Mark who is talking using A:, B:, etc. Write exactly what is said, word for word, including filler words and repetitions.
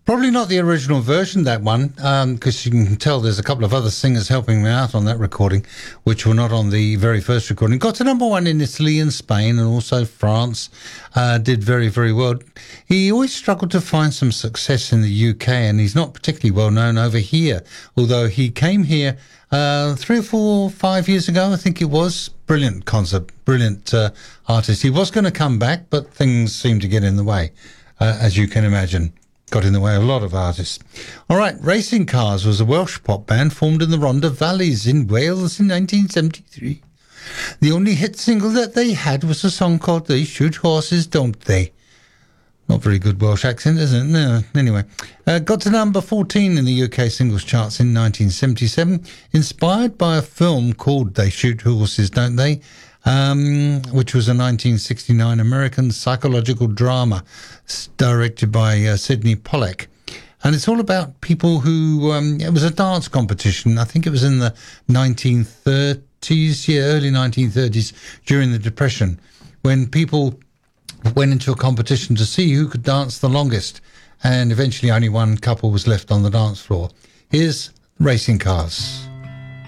A: Probably not the original version, that one, because um, you can tell there's a couple of other singers helping me out on that recording, which were not on the very first recording. Got to number one in Italy and Spain and also France. Uh, did very, very well. He always struggled to find some success in the U K, and he's not particularly well known over here, although he came here uh, three or four, five years ago, I think it was. Brilliant concert, brilliant uh, artist. He was going to come back, but things seemed to get in the way, uh, as you can imagine. Got in the way of a lot of artists. All right, Racing Cars was a Welsh pop band formed in the Rhondda Valleys in Wales in nineteen seventy-three. The only hit single that they had was a song called They Shoot Horses, Don't They? Not very good Welsh accent, is it? No. Anyway, uh, got to number fourteen in the U K singles charts in nineteen seventy-seven, inspired by a film called They Shoot Horses, Don't They? Um, which was a nineteen sixty-nine American psychological drama directed by uh, Sidney Pollack. And it's all about people who, um, it was a dance competition. I think it was in the nineteen thirties, yeah, early nineteen thirties, during the Depression, when people went into a competition to see who could dance the longest. And eventually only one couple was left on the dance floor. Here's Racing Cars.